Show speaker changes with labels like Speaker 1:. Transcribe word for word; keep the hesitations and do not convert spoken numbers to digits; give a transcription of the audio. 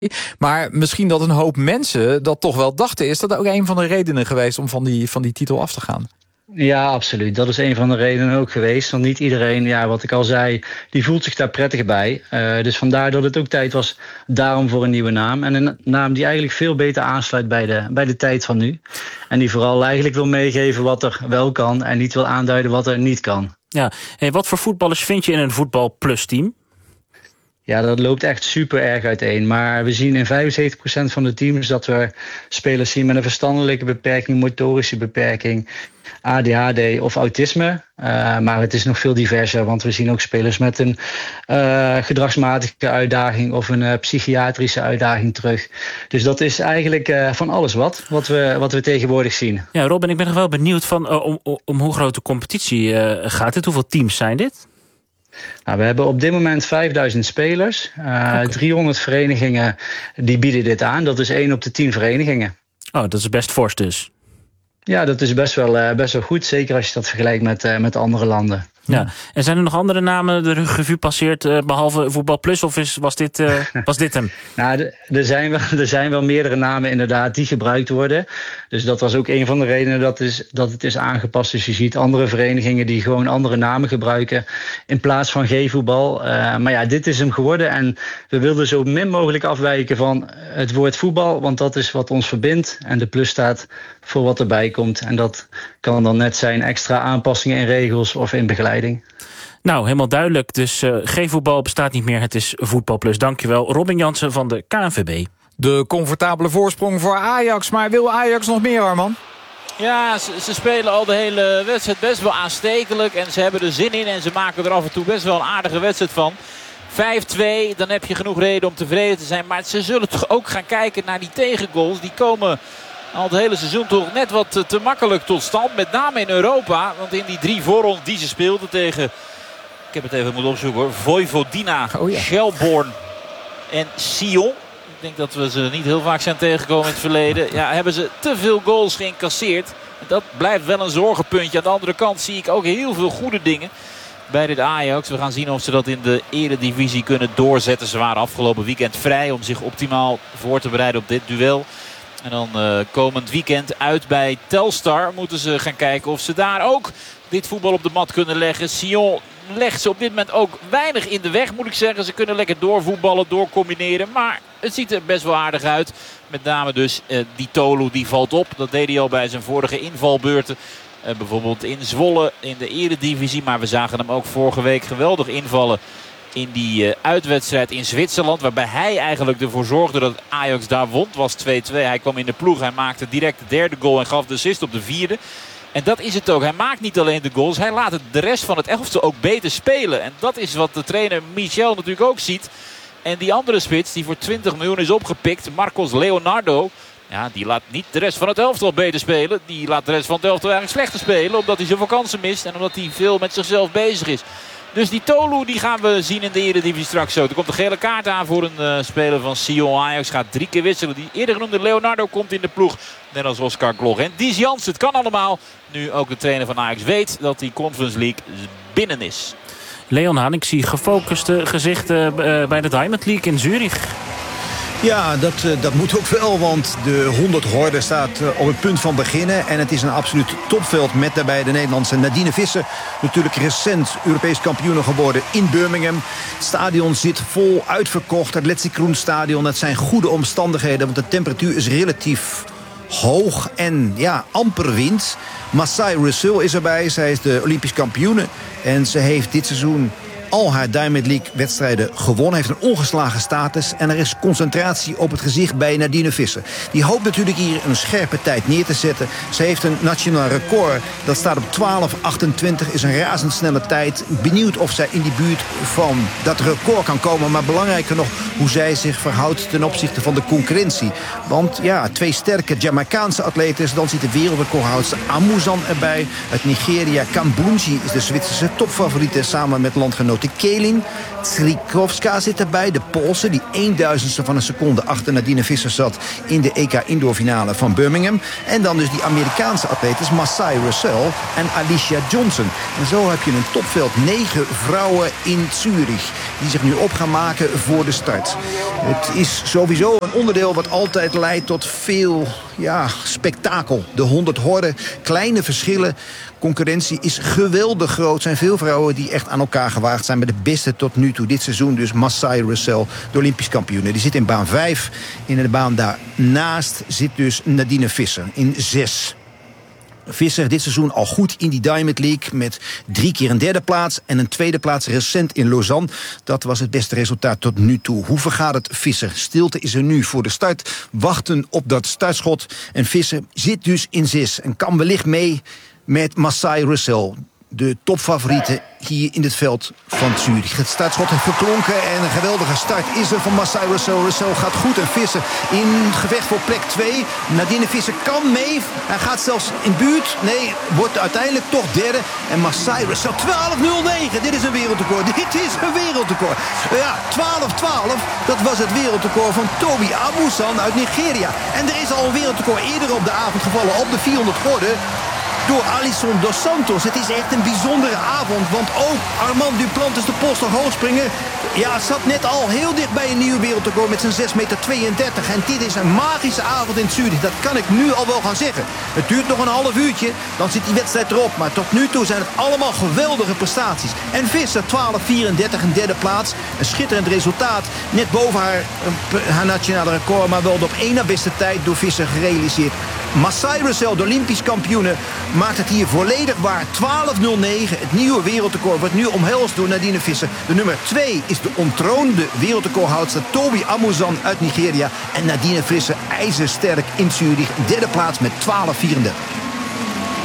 Speaker 1: Maar misschien dat een hoop mensen dat toch wel dachten. Is dat ook een van de redenen geweest om van die, van die titel af te gaan?
Speaker 2: Ja, absoluut. Dat is een van de redenen ook geweest. Want niet iedereen, ja, wat ik al zei, die voelt zich daar prettig bij. Uh, dus vandaar dat het ook tijd was daarom voor een nieuwe naam. En een naam die eigenlijk veel beter aansluit bij de, bij de tijd van nu. En die vooral eigenlijk wil meegeven wat er wel kan en niet wil aanduiden wat er niet kan.
Speaker 3: Ja, hey, wat voor voetballers vind je in een Voetbal Plus team?
Speaker 2: Ja, dat loopt echt super erg uiteen. Maar we zien in vijfenzeventig procent van de teams dat we spelers zien met een verstandelijke beperking, motorische beperking, A D H D of autisme. Uh, maar het is nog veel diverser, want we zien ook spelers met een uh, gedragsmatige uitdaging of een uh, psychiatrische uitdaging terug. Dus dat is eigenlijk uh, van alles wat, wat we, wat we tegenwoordig zien.
Speaker 3: Ja, Robin, ik ben nog wel benieuwd van uh, om, om hoe groot de competitie uh, gaat dit? Hoeveel teams zijn dit?
Speaker 2: Nou, we hebben op dit moment vijfduizend spelers. Uh, okay. driehonderd verenigingen die bieden dit aan. Dat is één op de tien verenigingen.
Speaker 3: Oh, dat is best fors dus.
Speaker 2: Ja, dat is best wel, uh, best wel goed. Zeker als je dat vergelijkt met, uh, met andere landen.
Speaker 3: Ja. En zijn er nog andere namen de revue passeert uh, behalve Voetbal Plus? Of is, was, dit, uh, was dit hem?
Speaker 2: Nou, er zijn, wel, er zijn wel meerdere namen inderdaad die gebruikt worden. Dus dat was ook een van de redenen dat, is, dat het is aangepast. Dus je ziet andere verenigingen die gewoon andere namen gebruiken in plaats van G-voetbal. Uh, maar ja, dit is hem geworden. En we wilden zo min mogelijk afwijken van het woord voetbal. Want dat is wat ons verbindt. En de plus staat voor wat erbij komt. En dat kan dan net zijn extra aanpassingen in regels of in begeleiding.
Speaker 3: Nou, helemaal duidelijk. Dus uh, geen voetbal bestaat niet meer. Het is Voetbal Plus. Dankjewel. Robin Jansen van de K N V B.
Speaker 1: De comfortabele voorsprong voor Ajax. Maar wil Ajax nog meer, Arman?
Speaker 4: Ja, ze, ze spelen al de hele wedstrijd best wel aanstekelijk. En ze hebben er zin in. En ze maken er af en toe best wel een aardige wedstrijd van. vijf twee, dan heb je genoeg reden om tevreden te zijn. Maar ze zullen toch ook gaan kijken naar die tegengoals. Die komen al het hele seizoen toch net wat te, te makkelijk tot stand. Met name in Europa. Want in die drie voorrondes die ze speelden tegen, ik heb het even moeten opzoeken hoor, Vojvodina, oh ja. Shelbourne en Sion. Ik denk dat we ze niet heel vaak zijn tegengekomen in het verleden. Ja, hebben ze te veel goals geïncasseerd. Dat blijft wel een zorgenpuntje. Aan de andere kant zie ik ook heel veel goede dingen bij dit Ajax. We gaan zien of ze dat in de eredivisie kunnen doorzetten. Ze waren afgelopen weekend vrij om zich optimaal voor te bereiden op dit duel. En dan uh, komend weekend uit bij Telstar moeten ze gaan kijken of ze daar ook dit voetbal op de mat kunnen leggen. Sion legt ze op dit moment ook weinig in de weg, moet ik zeggen. Ze kunnen lekker doorvoetballen, doorcombineren. Maar het ziet er best wel aardig uit. Met name dus uh, die Tolu, die valt op. Dat deed hij al bij zijn vorige invalbeurten. Uh, bijvoorbeeld in Zwolle in de eredivisie. Maar we zagen hem ook vorige week geweldig invallen in die uh, uitwedstrijd in Zwitserland. Waarbij hij eigenlijk ervoor zorgde dat Ajax daar won. Het was twee twee. Hij kwam in de ploeg. Hij maakte direct de derde goal en gaf de assist op de vierde. En dat is het ook. Hij maakt niet alleen de goals. Hij laat het de rest van het elftal ook beter spelen. En dat is wat de trainer Michel natuurlijk ook ziet. En die andere spits die voor twintig miljoen is opgepikt, Marcos Leonardo, ja, die laat niet de rest van het elftal beter spelen. Die laat de rest van het elftal eigenlijk slechter spelen. Omdat hij zoveel kansen mist en omdat hij veel met zichzelf bezig is. Dus die Tolu die gaan we zien in de eredivisie straks zo. Er komt een gele kaart aan voor een uh, speler van Sion. Ajax gaat drie keer wisselen. Die eerder genoemde Leonardo komt in de ploeg. Net als Oscar Gloch. En Dies Jansen, het kan allemaal. Nu ook de trainer van Ajax weet dat die Conference League binnen is.
Speaker 3: Leon Haan, ik zie gefocuste gezichten uh, bij de Diamond League in Zurich.
Speaker 5: Ja, dat, dat moet ook wel, want de honderd horde staat op het punt van beginnen. En het is een absoluut topveld met daarbij de Nederlandse Nadine Visser. Natuurlijk recent Europees kampioen geworden in Birmingham. Het stadion zit vol uitverkocht, het Letzi Kroen stadion. Het zijn goede omstandigheden, want de temperatuur is relatief hoog en ja, amper wind. Masai Russell is erbij, zij is de Olympisch kampioene. En ze heeft dit seizoen al haar Diamond League wedstrijden gewonnen. Heeft een ongeslagen status. En er is concentratie op het gezicht bij Nadine Visser. Die hoopt natuurlijk hier een scherpe tijd neer te zetten. Ze heeft een nationaal record. Dat staat op twaalf achtentwintig. Is een razendsnelle tijd. Benieuwd of zij in die buurt van dat record kan komen. Maar belangrijker nog hoe zij zich verhoudt ten opzichte van de concurrentie. Want ja, twee sterke Jamaicaanse atleten. Dan zit de wereldrecordhoudster Amuzan erbij. Uit Nigeria, Kambunji is de Zwitserse topfavoriete samen met landgenoot Lotte Koelin. Trikowska zit erbij, de Poolse, die één duizendste van een seconde achter Nadine Visser zat in de E K indoorfinale van Birmingham. En dan dus die Amerikaanse atletes Masai Russell en Alicia Johnson. En zo heb je een topveld, negen vrouwen in Zurich, die zich nu op gaan maken voor de start. Het is sowieso een onderdeel wat altijd leidt tot veel ja, spektakel. De honderd horden, kleine verschillen. Concurrentie is geweldig groot. Er zijn veel vrouwen die echt aan elkaar gewaagd zijn. Met de beste tot nu toe dit seizoen. Dus Masai Russell, de Olympisch kampioene. Die zit in baan vijf. In de baan daarnaast zit dus Nadine Visser in zes. Visser dit seizoen al goed in die Diamond League met drie keer een derde plaats en een tweede plaats recent in Lausanne. Dat was het beste resultaat tot nu toe. Hoe vergaat het Visser? Stilte is er nu voor de start. Wachten op dat startschot. En Visser zit dus in zes en kan wellicht mee met Masai Russell, de topfavorieten hier in het veld van Zurich. Het startschot heeft verklonken en een geweldige start is er van Masai Russell. Russell gaat goed en Visser in gevecht voor plek twee. Nadine Visser kan mee. Hij gaat zelfs in buurt. Nee, wordt uiteindelijk toch derde. En Masai Russell twaalf nul negen. Dit is een wereldrecord. Dit is een wereldrecord. Ja, twaalf twaalf. Dat was het wereldrecord van Tobi Amusan uit Nigeria. En er is al een wereldrecord eerder op de avond gevallen op de vierhonderd gorden door Alisson dos Santos. Het is echt een bijzondere avond, want ook Armand Duplantis, de Poolse hoogspringer, ja, zat net al heel dicht bij een nieuw wereldrecord met zijn zes meter tweeëndertig. En dit is een magische avond in Zurich. Dat kan ik nu al wel gaan zeggen. Het duurt nog een half uurtje, dan zit die wedstrijd erop. Maar tot nu toe zijn het allemaal geweldige prestaties. En Visser twaalf vierendertig, een derde plaats. Een schitterend resultaat. Net boven haar, haar nationale record, maar wel de op één na beste tijd door Visser gerealiseerd. Masai Russell, de Olympisch kampioene, maakt het hier volledig waar. twaalf nul negen, het nieuwe wereldrecord wordt nu omhelst door Nadine Visser. De nummer twee is de ontroonde wereldrecordhoudster Tobi Amusan uit Nigeria. En Nadine Visser ijzersterk in Zurich. Derde plaats met twaalf vierendertig.